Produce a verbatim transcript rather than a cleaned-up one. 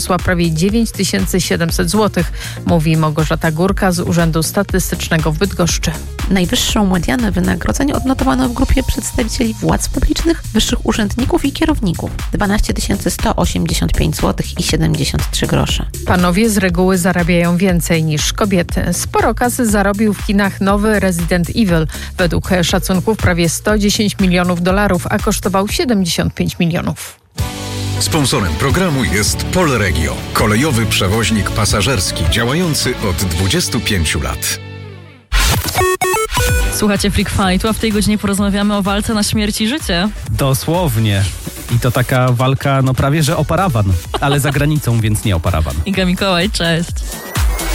prawie dziewięć tysięcy siedemset złotych, mówi Małgorzata Górka z Urzędu Statystycznego w Bydgoszczy. Najwyższą medianę wynagrodzeń odnotowano w grupie przedstawicieli władz publicznych, wyższych urzędników i kierowników. dwanaście tysięcy sto osiemdziesiąt pięć złotych i siedemdziesiąt trzy grosze. Panowie z reguły zarabiają więcej niż kobiety. Sporo kasy zarobił w kinach nowy Resident Evil. Według szacunków prawie sto dziesięć milionów dolarów, a kosztował siedemdziesiąt pięć milionów. Sponsorem programu jest Polregio, kolejowy przewoźnik pasażerski działający od dwudziestu pięciu lat. Słuchajcie Freak Fightu, a w tej godzinie porozmawiamy o walce na śmierć i życie. Dosłownie. I to taka walka, no prawie że o parawan, ale za granicą, więc nie o parawan. Iga Mikołaj, cześć.